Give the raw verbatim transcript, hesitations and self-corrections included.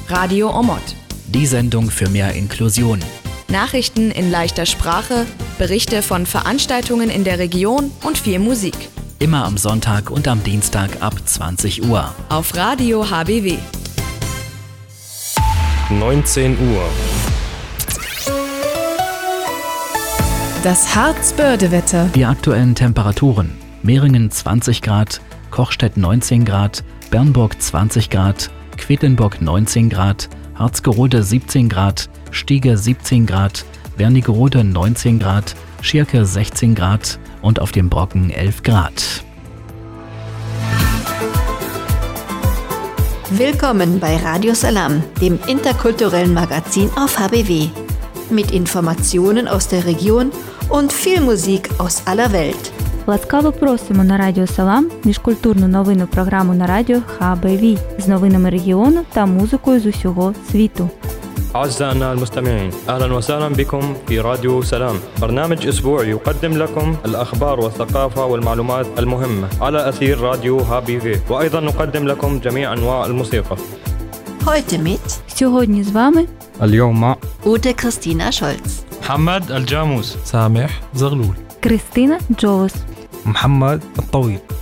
Radio Omot. Die Sendung für mehr Inklusion. Nachrichten in leichter Sprache, Berichte von Veranstaltungen in der Region und viel Musik. Immer am Sonntag und am Dienstag ab zwanzig Uhr. Auf Radio H B W. neunzehn Uhr. Das Harzbördewetter. Die aktuellen Temperaturen. Meringen zwanzig Grad, Kochstedt neunzehn Grad, Bernburg zwanzig Grad, Quedlinburg neunzehn Grad, Harzgerode siebzehn Grad, Stiege siebzehn Grad, Wernigerode neunzehn Grad, Schierke sechzehn Grad und auf dem Brocken elf Grad. Willkommen bei Radio Salam, dem interkulturellen Magazin auf H B W. Mit Informationen aus der Region und viel Musik aus aller Welt. Ласкаво просимо на Радіо Салам, міжкультурну новинну програму на радіо Х Б В з новинами регіону та музикою з усього світу. أعزائنا المستمعين، أهلا وسهلا بكم في راديو سلام، برنامج أسبوعي يقدم لكم الأخبار والثقافة والمعلومات المهمة على أثير راديو ها بي في، وأيضا نقدم لكم جميع أنواع الموسيقى. Heute mit Сьогодні з вами اليوم Ute Christina Scholz, محمد الجاموس، سامح زغلول، Кристина Джолос, محمد الطويل.